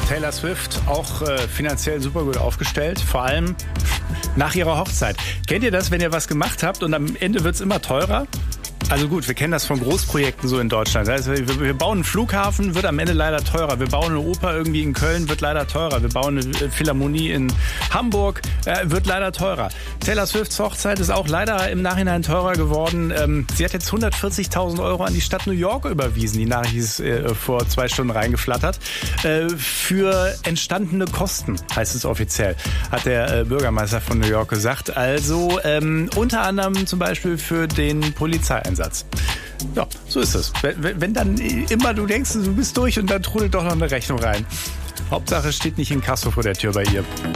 Taylor Swift auch finanziell super gut aufgestellt, vor allem nach ihrer Hochzeit. Kennt ihr das, wenn ihr was gemacht habt und am Ende wird's immer teurer? Also gut, wir kennen das von Großprojekten so in Deutschland. Also wir bauen einen Flughafen, wird am Ende leider teurer. Wir bauen eine Oper irgendwie in Köln, wird leider teurer. Wir bauen eine Philharmonie in Hamburg, wird leider teurer. Taylor Swifts Hochzeit ist auch leider im Nachhinein teurer geworden. Sie hat jetzt 140.000 Euro an die Stadt New York überwiesen. Die Nachricht ist vor 2 Stunden reingeflattert. Für entstandene Kosten, heißt es offiziell, hat der Bürgermeister von New York gesagt. Also unter anderem zum Beispiel für den Polizeieinsatz. Ja, so ist es. Wenn dann immer du denkst, du bist durch und dann trudelt doch noch eine Rechnung rein. Hauptsache es steht nicht in Kasso vor der Tür bei ihr.